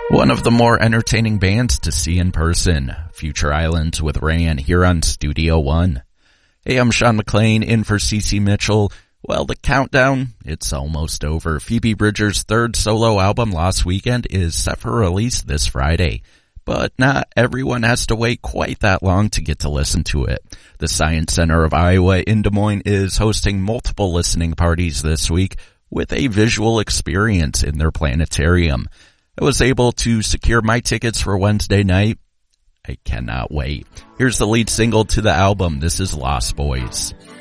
One of the more entertaining bands to see in person, Future Islands with Ran here on Studio One. Hey, I'm Sean McLean in for CC Mitchell. Well, the countdown, it's almost over. Phoebe Bridgers' third solo album, Lost Weekend, is set for release this Friday. But not everyone has to wait quite that long to get to listen to it. The Science Center of Iowa in Des Moines is hosting multiple listening parties this week with a visual experience in their planetarium. I was able to secure my tickets for Wednesday night. I cannot wait. Here's the lead single to the album. This is Lost Boys.